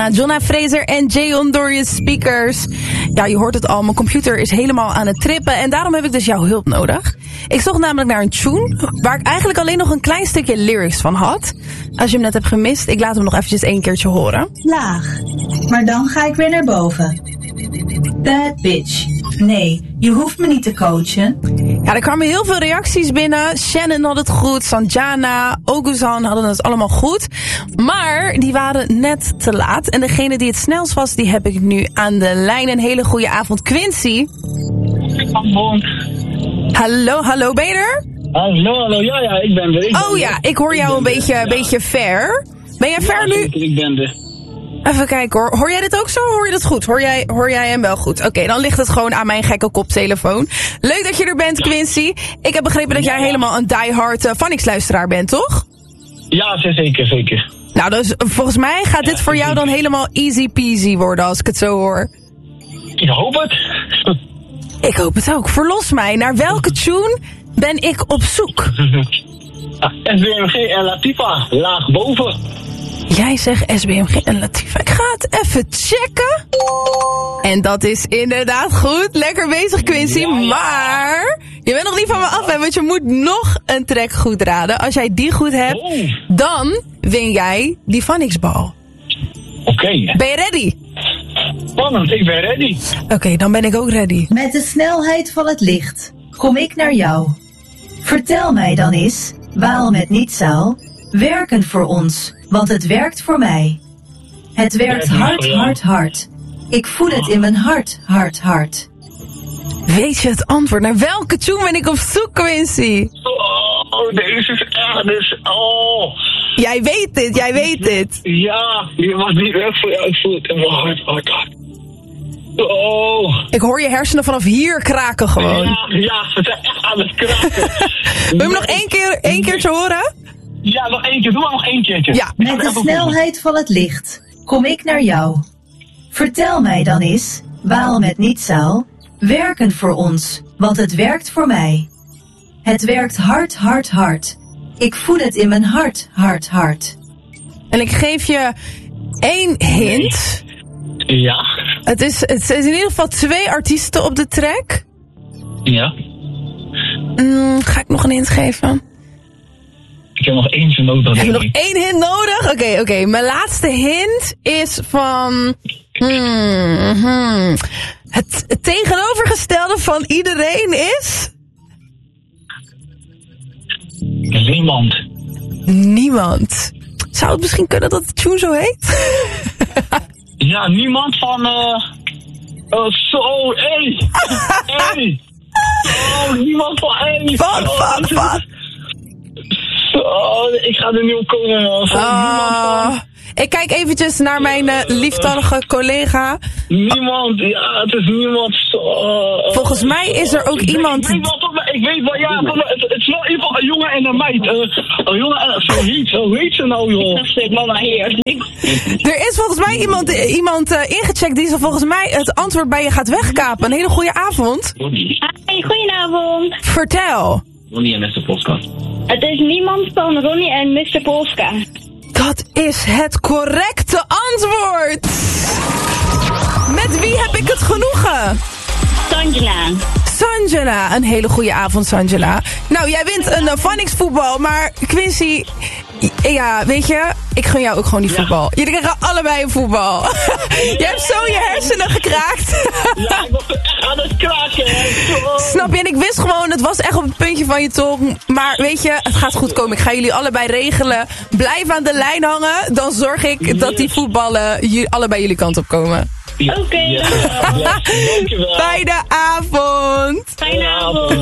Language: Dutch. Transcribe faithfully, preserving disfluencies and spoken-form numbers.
Jana, Jonna Fraser en Jayon door je speakers. Ja, je hoort het al, mijn computer is helemaal aan het trippen en daarom heb ik dus jouw hulp nodig. Ik zocht namelijk naar een tune waar ik eigenlijk alleen nog een klein stukje lyrics van had. Als je hem net hebt gemist, ik laat hem nog eventjes één keertje horen. Laag, maar dan ga ik weer naar boven. Bad bitch. Nee, je hoeft me niet te coachen. Ja, er kwamen heel veel reacties binnen. Shannon had het goed, Sanjana, Oguzhan hadden het allemaal goed. Maar die waren net te laat. En degene die het snelst was, die heb ik nu aan de lijn. Een hele goede avond, Quincy. Hallo, hallo, ben je er? Hallo, hallo, ja, ja, ik ben er. Ik ben oh ja, ik hoor jou een beetje, een beetje ver. Ben jij ver ja, nu? Ik ben er. Even kijken hoor. Hoor jij dit ook zo? Hoor je dat goed? Hoor jij, hoor jij hem wel goed? Oké, okay, dan ligt het gewoon aan mijn gekke koptelefoon. Leuk dat je er bent, Quincy. Ik heb begrepen dat jij helemaal een diehard uh, Phonics-luisteraar bent, toch? Ja, zeker, zeker. Nou, dus volgens mij gaat dit ja, voor jou dan helemaal easy peasy worden als ik het zo hoor. Ik hoop het. Ik hoop het ook. Verlos mij. Naar welke tune ben ik op zoek? S B M G en Latifa, laag boven. Jij zegt S B M G en Latifa. Ik ga het even checken. En dat is inderdaad goed. Lekker bezig, Quincy. Ja, ja. Maar je bent nog niet van me af, hè, want je moet nog een track goed raden. Als jij die goed hebt, oh. dan win jij die Phonics-bal. Oké. Okay. Ben je ready? Spannend, ik ben ready. Oké, okay, dan ben ik ook ready. Met de snelheid van het licht kom ik naar jou. Vertel mij dan eens waarom het niet zou werken voor ons, want het werkt voor mij. Het werkt hard, hard, hard. Ik voel het in mijn hart, hart, hart. Weet je het antwoord? Naar welke tune ben ik op zoek, Quincy? Oh, deze is echt, dus, oh. Jij weet dit, jij weet dit. Ja, die was niet weg voor jou, ik voel het in mijn hart, hart, hart. Oh. Ik hoor je hersenen vanaf hier kraken gewoon. Ja, ja, ze zijn echt aan het kraken. Wil je hem nog één keer, één keertje horen? Ja, nog één keer. Doe maar nog één keertje. Ja. Met de snelheid van het licht kom ik naar jou. Vertel mij dan eens waarom het niet zou werken voor ons, want het werkt voor mij. Het werkt hard, hard, hard. Ik voel het in mijn hart, hart, hart. En ik geef je één hint. Ja. Het is, het is in ieder geval twee artiesten op de track. Ja. Mm, ga ik nog een hint geven? Ik heb nog één hint nodig. Heb je nog één hint nodig? Oké, okay, oké. Okay. Mijn laatste hint is van... Hmm, hmm. Het, het tegenovergestelde van iedereen is... Niemand. Niemand. Zou het misschien kunnen dat de tune zo heet? Ja, niemand van... Uh, uh, zo, hé! Hé! Oh, niemand van... Hé! Wat, wat, wat? Oh, ik ga er nu op komen. Uh, uh, ik kijk eventjes naar mijn uh, lieftallige collega. Niemand, ja, het is niemand. Uh, Volgens mij is er ook ik iemand... Weet, ik, weet wel, ik weet wel, ja, het, het is wel in ieder geval een jongen en een meid. Uh, een jongen en zo heet, zo heet ze nou, joh. Zeg mama hier. Er is volgens mij iemand, iemand uh, ingecheckt die zo volgens mij het antwoord bij je gaat wegkapen. Een hele goede avond. Hi, goedenavond. Vertel. Ronnie en mister Polska. Het is niemand van Ronnie en mister Polska. Dat is het correcte antwoord. Met wie heb ik het genoegen? Sanjana. Sanjana, een hele goede avond, Sanjana. Nou, jij wint een uh, Phonics voetbal, maar Quincy, ja, weet je, ik gun jou ook gewoon die voetbal. Jullie krijgen allebei een voetbal. Je hebt zo je hersenen gekraakt. Ja, ik was echt aan het kraken. Oh. Snap je? En ik wist gewoon, het was echt op het puntje van je tong. Maar weet je, het gaat goed komen. Ik ga jullie allebei regelen. Blijf aan de lijn hangen, dan zorg ik yes. dat die voetballen jullie, allebei jullie kant op komen. Ja. Oké, okay, yes. dankjewel. Fijne avond. Fijne avond.